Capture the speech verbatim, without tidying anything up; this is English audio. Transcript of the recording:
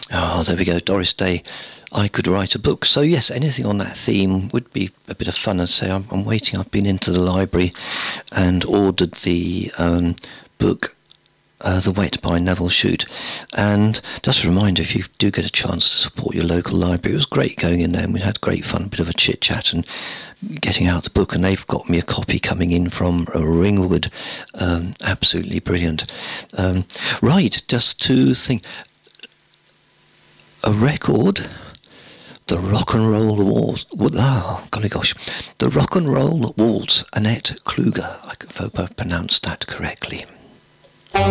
Oh, there we go, Doris Day. I could write a book. So yes, anything on that theme would be a bit of fun. I'd say I'm, I'm waiting. I've been into the library and ordered the um, book, uh, The Wet by Neville Shute. And just a reminder, if you do get a chance to support your local library, it was great going in there and we had great fun, a bit of a chit chat and getting out the book. And they've got me a copy coming in from uh, Ringwood. Um, absolutely brilliant. Um, right, just to think. A record, the Rock and Roll Waltz, oh, golly gosh, the Rock and Roll Waltz, Annette Kluger, I hope I pronounced that correctly.